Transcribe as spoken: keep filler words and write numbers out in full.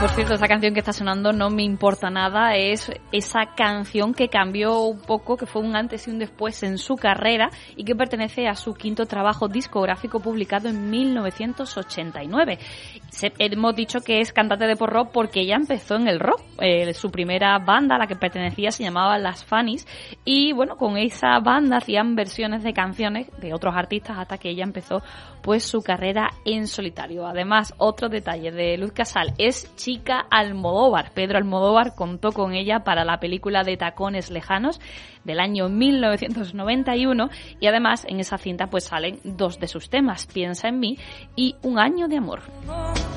por cierto, esa canción que está sonando, No me importa nada, es esa canción que cambió un poco, que fue un antes y un después en su carrera y que pertenece a su quinto trabajo discográfico publicado en mil novecientos ochenta y nueve. Se, hemos dicho que es cantante de pop rock porque ella empezó en el rock. Eh, su primera banda a la que pertenecía se llamaba Las Fannies y bueno, con esa banda hacían versiones de canciones de otros artistas hasta que ella empezó pues su carrera en solitario. Además, otro detalle de Luz Casal, es chica Almodóvar. Pedro Almodóvar contó con ella para la película de Tacones Lejanos del año mil novecientos noventa y uno y además en esa cinta pues salen dos de sus temas, Piensa en mí y Un año de amor.